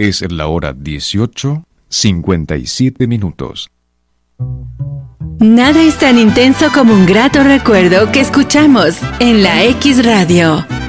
Es la hora 18:57. Nada es tan intenso como un grato recuerdo que escuchamos en la X Radio.